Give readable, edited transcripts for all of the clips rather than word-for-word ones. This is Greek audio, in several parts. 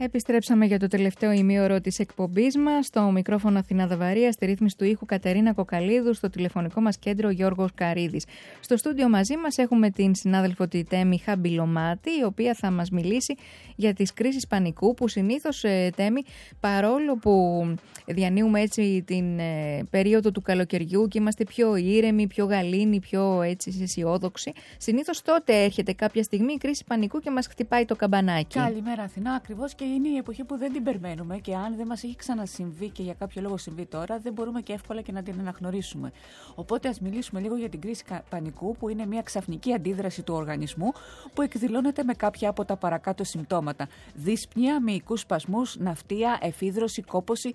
Επιστρέψαμε για το τελευταίο ημίωρο της εκπομπής μας. Στο μικρόφωνο Αθηνά Δαβαρία, στη ρύθμιση του ήχου Κατερίνα Κοκαλίδου, στο τηλεφωνικό μας κέντρο Γιώργος Καρίδης. Στο στούντιο μαζί μας έχουμε την συνάδελφο τη Τέμη Χαμπιλωμάτη, η οποία θα μας μιλήσει για τις κρίσεις πανικού που συνήθως, Τέμη, παρόλο που διανύουμε έτσι την περίοδο του καλοκαιριού και είμαστε πιο ήρεμοι, πιο γαλήνοι, πιο έτσι αισιόδοξοι, συνήθως τότε έρχεται κάποια στιγμή η κρίση πανικού και μας χτυπάει το καμπανάκι. Καλημέρα, Αθηνά. Ακριβώς και είναι η εποχή που δεν την περιμένουμε και αν δεν μας έχει ξανασυμβεί και για κάποιο λόγο συμβεί τώρα, δεν μπορούμε και εύκολα και να την αναγνωρίσουμε. Οπότε ας μιλήσουμε λίγο για την κρίση πανικού, που είναι μια ξαφνική αντίδραση του οργανισμού που εκδηλώνεται με κάποια από τα παρακάτω συμπτώματα. Δύσπνοια, μυϊκούς σπασμούς, ναυτία, εφίδρωση, κόπωση,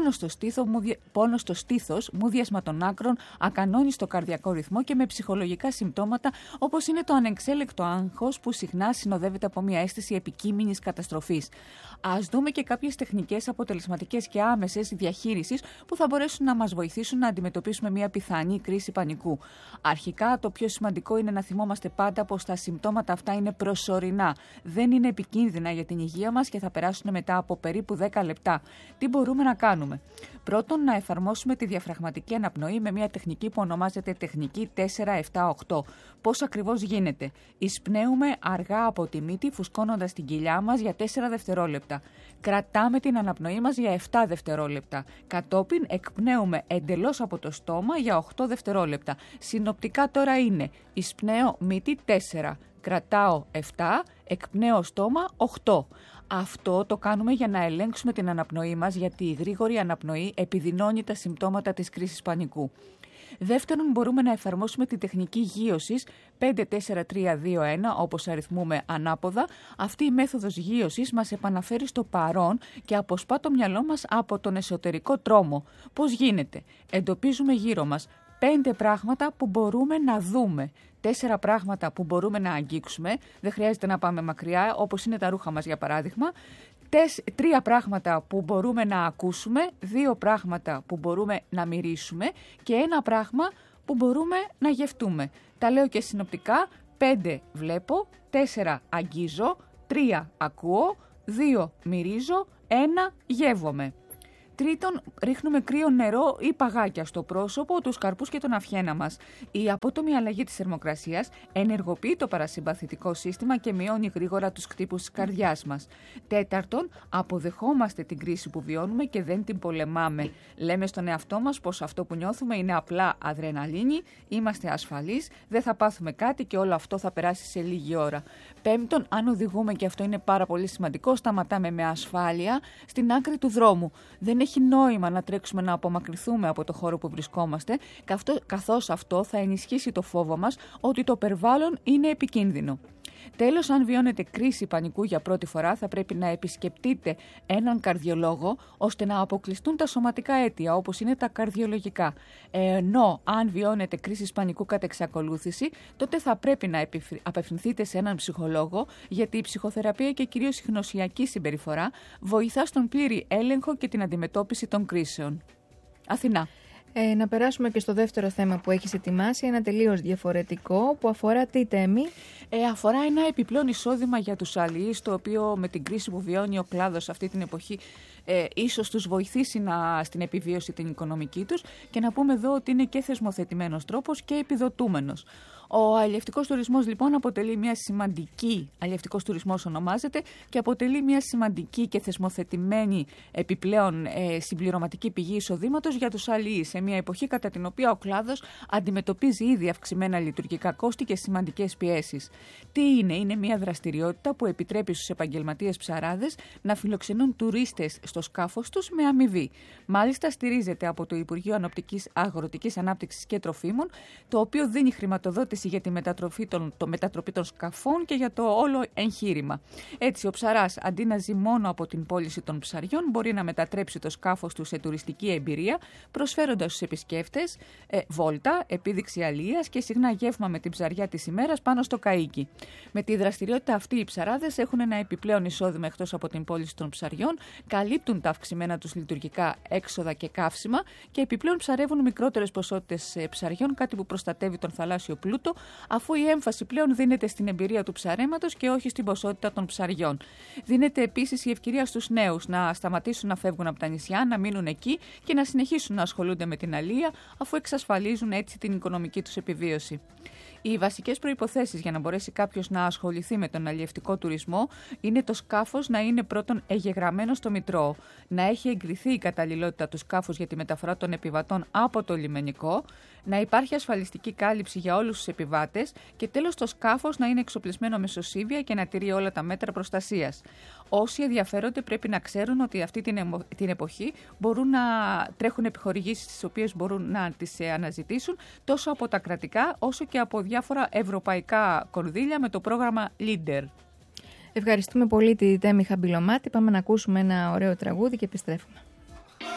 πόνο στο στήθος, μούδιασμα των άκρων, ακανόνιστο καρδιακό ρυθμό και με ψυχολογικά συμπτώματα όπως είναι το ανεξέλεκτο άγχος που συχνά συνοδεύεται από μια αίσθηση επικείμενης καταστροφής. Ας δούμε και κάποιες τεχνικές αποτελεσματικές και άμεσες διαχείρισης που θα μπορέσουν να μας βοηθήσουν να αντιμετωπίσουμε μια πιθανή κρίση πανικού. Αρχικά, το πιο σημαντικό είναι να θυμόμαστε πάντα πως τα συμπτώματα αυτά είναι προσωρινά. Δεν είναι επικίνδυνα για την υγεία μας και θα περάσουν μετά από περίπου 10 λεπτά. Τι μπορούμε να κάνουμε? Πρώτον, να εφαρμόσουμε τη διαφραγματική αναπνοή με μια τεχνική που ονομάζεται τεχνική 4-7-8. Πώς ακριβώς γίνεται? Εισπνέουμε αργά από τη μύτη, φουσκώνοντας την κοιλιά μας για 4 δευτερόλεπτα. Κρατάμε την αναπνοή μας για 7 δευτερόλεπτα. Κατόπιν εκπνέουμε εντελώς από το στόμα για 8 δευτερόλεπτα. Συνοπτικά τώρα είναι: εισπνέω μύτη 4, κρατάω 7, εκπνέω στόμα 8. Αυτό το κάνουμε για να ελέγξουμε την αναπνοή μας, γιατί η γρήγορη αναπνοή επιδεινώνει τα συμπτώματα της κρίσης πανικού. Δεύτερον, μπορούμε να εφαρμόσουμε τη τεχνική γείωσης 5-4-3-2-1, όπως αριθμούμε ανάποδα. Αυτή η μέθοδος γείωσης μας επαναφέρει στο παρόν και αποσπά το μυαλό μας από τον εσωτερικό τρόμο. Πώς γίνεται? Εντοπίζουμε γύρω μας 5 πράγματα που μπορούμε να δούμε, 4 πράγματα που μπορούμε να αγγίξουμε, δεν χρειάζεται να πάμε μακριά, όπως είναι τα ρούχα μας για παράδειγμα, 3 πράγματα που μπορούμε να ακούσουμε, 2 πράγματα που μπορούμε να μυρίσουμε και 1 πράγμα που μπορούμε να γευτούμε. Τα λέω και συνοπτικά: 5 βλέπω, 4 αγγίζω, 3 ακούω, 2 μυρίζω, 1 γεύομαι. Τρίτον, ρίχνουμε κρύο νερό ή παγάκια στο πρόσωπο, τους καρπούς και τον αυχένα μας. Η απότομη αλλαγή της θερμοκρασίας ενεργοποιεί το παρασυμπαθητικό σύστημα και μειώνει γρήγορα τους χτύπους της καρδιάς μας. Τέταρτον, αποδεχόμαστε την κρίση που βιώνουμε και δεν την πολεμάμε. Λέμε στον εαυτό μας πως αυτό που νιώθουμε είναι απλά αδρεναλίνη, είμαστε ασφαλείς, δεν θα πάθουμε κάτι και όλο αυτό θα περάσει σε λίγη ώρα. Πέμπτον, αν οδηγούμε, και αυτό είναι πάρα πολύ σημαντικό, σταματάμε με ασφάλεια στην άκρη του δρόμου. Δεν έχει νόημα να τρέξουμε να απομακρυνθούμε από το χώρο που βρισκόμαστε, καθώς αυτό θα ενισχύσει το φόβο μας ότι το περιβάλλον είναι επικίνδυνο. Τέλος, αν βιώνετε κρίση πανικού για πρώτη φορά, θα πρέπει να επισκεπτείτε έναν καρδιολόγο ώστε να αποκλειστούν τα σωματικά αίτια, όπως είναι τα καρδιολογικά. Ενώ αν βιώνετε κρίση πανικού κατά εξακολούθηση, τότε θα πρέπει να απευθυνθείτε σε έναν ψυχολόγο, γιατί η ψυχοθεραπεία και κυρίως η γνωσιακή συμπεριφορά βοηθά στον πλήρη έλεγχο και την αντιμετώπιση των κρίσεων. Αθηνά. Να περάσουμε και στο δεύτερο θέμα που έχεις ετοιμάσει, ένα τελείως διαφορετικό, που αφορά τι, Τέμη? Αφορά ένα επιπλέον εισόδημα για τους αλληλείς, το οποίο με την κρίση που βιώνει ο κλάδος αυτή την εποχή ίσως τους βοηθήσει στην επιβίωση την οικονομική τους, και να πούμε εδώ ότι είναι και θεσμοθετημένος τρόπος και επιδοτούμενος. Ο αλλιευτικός τουρισμός λοιπόν αποτελεί μια σημαντική, αλλιευτικός τουρισμός ονομάζεται, και αποτελεί μια σημαντική και θεσμοθετημένη επιπλέον συμπληρωματική πηγή εισοδήματος για τους αλληλείς, σε μια εποχή κατά την οποία ο κλάδος αντιμετωπίζει ήδη αυξημένα λειτουργικά κόστη και σημαντικές πιέσεις. Τι είναι? Είναι μια δραστηριότητα που επιτρέπει στους επαγγελματίες ψαράδες να φιλοξενούν τουρίστες στο σκάφος τους με αμοιβή. Μάλιστα, στηρίζεται από το Υπουργείο Αγροτικής Ανάπτυξης και Τροφίμων, το οποίο δίνει χρηματοδότηση για τη μετατροπή των σκαφών και για το όλο εγχείρημα. Έτσι, ο ψαράς, αντί να ζει μόνο από την πώληση των ψαριών, μπορεί να μετατρέψει το σκάφος του σε τουριστική εμπειρία, προσφέροντας στους επισκέφτες βόλτα, επίδειξη αλίας και συχνά γεύμα με την ψαριά της ημέρας πάνω στο καΐκι. Με τη δραστηριότητα αυτή, οι ψαράδες έχουν ένα επιπλέον εισόδημα εκτός από την πώληση των ψαριών, καλύπτουν τα αυξημένα τους λειτουργικά έξοδα και καύσιμα και επιπλέον ψαρεύουν μικρότερες ποσότητες ψαριών, κάτι που προστατεύει τον θαλάσσιο πλούτο αυτό, αφού η έμφαση πλέον δίνεται στην εμπειρία του ψαρέματος και όχι στην ποσότητα των ψαριών. Δίνεται επίσης η ευκαιρία στους νέους να σταματήσουν να φεύγουν από τα νησιά, να μείνουν εκεί και να συνεχίσουν να ασχολούνται με την αλία, αφού εξασφαλίζουν έτσι την οικονομική τους επιβίωση. Οι βασικές προϋποθέσεις για να μπορέσει κάποιος να ασχοληθεί με τον αλλιευτικό τουρισμό είναι το σκάφος να είναι πρώτον εγγεγραμμένο στο Μητρό, να έχει εγκριθεί η καταλληλότητα του σκάφους για τη μεταφορά των επιβατών από το λιμενικό, να υπάρχει ασφαλιστική κάλυψη για όλους τους επιβάτες και τέλος το σκάφος να είναι εξοπλισμένο με σωσίβια και να τηρεί όλα τα μέτρα προστασίας. Όσοι ενδιαφέρονται πρέπει να ξέρουν ότι αυτή την εποχή μπορούν να τρέχουν επιχορηγήσεις τις οποίες μπορούν να τις αναζητήσουν τόσο από τα κρατικά όσο και από διάφορα ευρωπαϊκά κονδύλια με το πρόγραμμα Leader. Ευχαριστούμε πολύ τη Τέμη Χαμπυλωμάτη. Πάμε να ακούσουμε ένα ωραίο τραγούδι και επιστρέφουμε.